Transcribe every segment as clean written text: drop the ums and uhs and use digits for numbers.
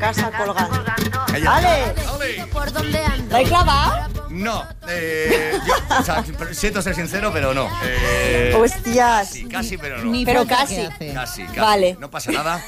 casa colgando. ¡Ale! ¿Por dónde anda? ¿Lo he clavado? No, o sea, siento ser sincero, pero no. Hostias. Sí, casi, pero no. Ni Pero falta casi. que hace. Casi. Vale. No pasa nada.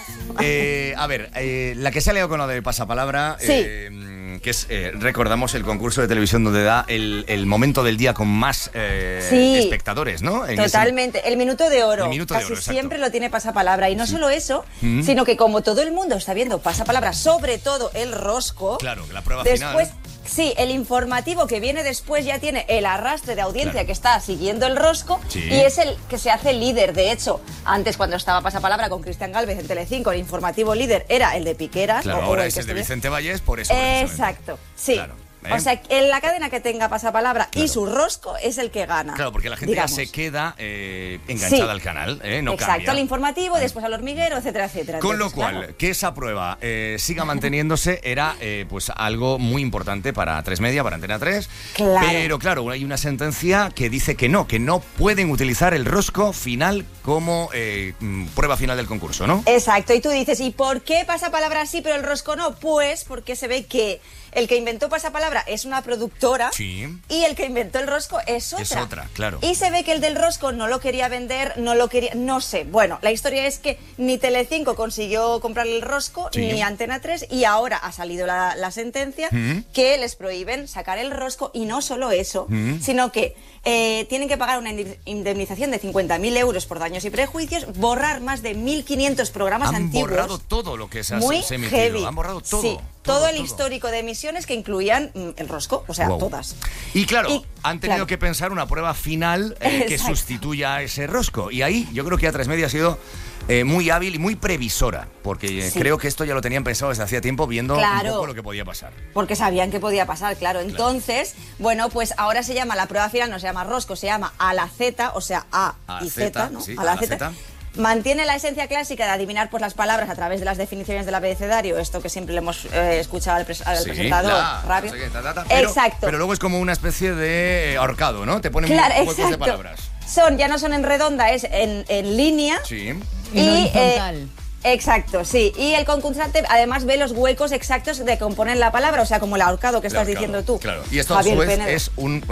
A ver, la que se ha liado con lo de pasapalabra, Sí. que es, recordamos, el concurso de televisión donde da el momento del día con más Sí. espectadores, ¿no? En ese- Totalmente, el minuto de oro. El minuto de Casi oro, exacto. siempre lo tiene pasapalabra. Y no solo eso, sino que como todo el mundo está viendo pasapalabra, sobre todo el rosco. Claro, que la prueba Después, final. sí, el informativo que viene después ya tiene el arrastre de audiencia Claro. que está siguiendo el rosco Sí. y es el que se hace líder. De hecho, antes cuando estaba pasapalabra con Cristian Galvez en Telecinco, el informativo líder era el de Piqueras. Claro, o ahora el es que el de estuviera. Vicente Valles, por eso. precisamente. Exacto, sí. Claro, O sea, en la cadena que tenga pasapalabra y su rosco es el que gana. Claro, porque la gente digamos. ya se queda enganchada Sí. al canal, no Exacto, cambia. al informativo, después al hormiguero, etcétera, etcétera. Con lo Entonces, cual, claro. que esa prueba siga manteniéndose era pues algo muy importante para 3 Media, para Antena 3. Claro. Pero claro, hay una sentencia que dice que no pueden utilizar el rosco final como prueba final del concurso, ¿no? Exacto, y tú dices, ¿y por qué pasapalabra sí, pero el rosco no? Pues porque se ve que el que inventó pasapalabra es una productora Sí. y el que inventó el rosco es otra. Es otra, claro. Y se ve que el del rosco no lo quería vender, no sé. Bueno, la historia es que ni Telecinco consiguió comprarle el rosco, Sí. ni Antena 3, y ahora ha salido la sentencia que les prohíben sacar el rosco, y no solo eso, sino que tienen que pagar una indemnización de 50.000 euros por daños y prejuicios, borrar más de 1.500 programas Han antiguos. borrado todo lo que se ha Muy se ha emitido. heavy. Han borrado todo. Sí, todo el histórico de emisiones que incluían el rosco, o sea, Wow. todas. Y claro, Y, han tenido claro. que pensar una prueba final que Exacto. sustituya a ese rosco. Y ahí yo creo que A3 Media ha sido muy hábil y muy previsora, porque Sí. creo que esto ya lo tenían pensado desde hacía tiempo, viendo Claro. un poco lo que podía pasar. Porque sabían que podía pasar, claro. Entonces, bueno, pues ahora se llama, la prueba final no se llama rosco, se llama a la Z, o sea, A y Z, ¿no? sí, A la Z. Mantiene la esencia clásica de adivinar pues las palabras a través de las definiciones del abecedario, esto que siempre le hemos escuchado al Sí, presentador, rápido. no sé qué, pero, Exacto. Pero luego es como una especie de ahorcado, ¿no? Te ponen Claro, huecos de exacto. palabras. Ya no son en redonda, es en línea. Sí. En horizontal. Exacto, sí. Y el concursante además ve los huecos exactos de que componen la palabra, o sea, como el ahorcado que estás Claro, diciendo tú. Claro. Y esto Javier a su vez Penedo. es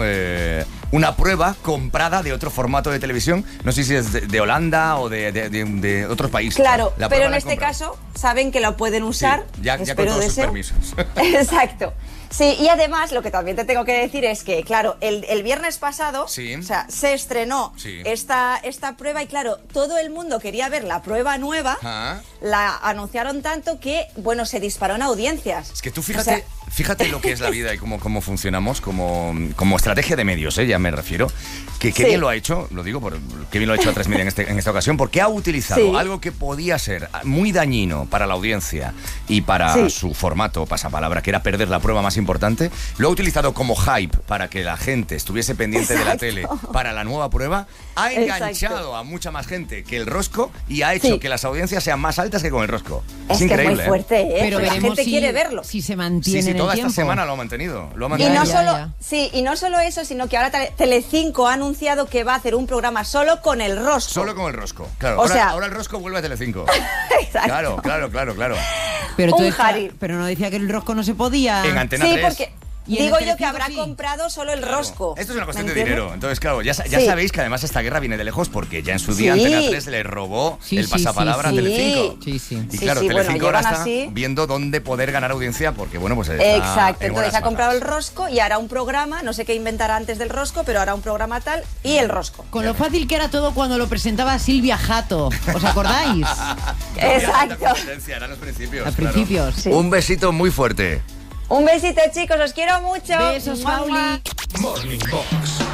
una prueba comprada de otro formato de televisión. No sé si es de Holanda o de otros países. Claro, La pero prueba en la han este comprado. caso saben que lo pueden usar. Sí, ya con espero todos sus deseo. permisos. Exacto. Sí, y además lo que también te tengo que decir es que, claro, el viernes pasado, Sí. o sea, se estrenó Sí. esta prueba y, claro, todo el mundo quería ver la prueba nueva. Ah. La anunciaron tanto que, bueno, se disparó en audiencias. Es que tú O fíjate, sea, fíjate lo que es la vida y cómo funcionamos como estrategia de medios, ya me refiero. Que Sí. bien lo ha hecho, lo digo, que bien lo ha hecho A3 Media en esta ocasión, porque ha utilizado Sí. algo que podía ser muy dañino para la audiencia y para Sí. su formato pasapalabra, que era perder la prueba más importante. Lo ha utilizado como hype para que la gente estuviese pendiente de la Exacto. tele para la nueva prueba. Ha Exacto. enganchado a mucha más gente que el rosco y ha hecho Sí. que las audiencias sean más altas que con el rosco. es que increíble. es muy fuerte, ¿eh? Pero la veremos gente quiere verlo. si se Sí, mantiene sí, en el toda tiempo. esta semana lo ha mantenido. Lo ha Y mantenido. no Ya, solo, ya. sí, y no solo eso, sino que ahora Telecinco ha anunciado que va a hacer un programa solo con el rosco. Solo con el rosco. Claro, O ahora, sea- ahora el rosco vuelve a Telecinco. Exacto. Claro. Pero, Un tú Harry. pero no decía que el rosco no se podía. En Antena Sí, 3. porque Y en digo el yo que Telecinco habrá sí. comprado solo el Claro. rosco. Esto es una cuestión ¿Me de entiendes? dinero. Entonces, claro, ya Sí. sabéis que además esta guerra viene de lejos porque ya en su día Sí. Antena 3 le robó Sí, el sí, pasapalabra sí, a sí. Telecinco. Sí, sí. Y Sí, claro, sí, bueno, Telecinco ahora llevan está así. viendo dónde poder ganar audiencia porque, bueno, pues está Exacto, en entonces buenas ha comprado el manos. rosco y hará un programa, no sé qué inventará antes del rosco, pero hará un programa tal y el rosco. Con lo fácil que era todo cuando lo presentaba Silvia Jato. ¿Os acordáis? Exacto. La competencia, eran los principios. Al claro. principio. Sí. Un besito muy fuerte. Un besito, chicos, os quiero mucho. Besos, Mua, mua. Pauli. Morning Box